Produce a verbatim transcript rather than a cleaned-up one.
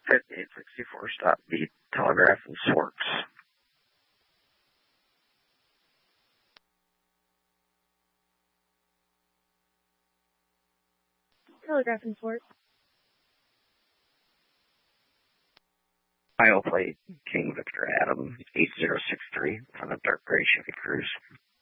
fifty-eight sixty-four, stop B, telegraph and Swartz. Telegraph and Swartz. Iowa plate, King Victor Adam, eight zero six three, on a dark gray Chevy Cruze.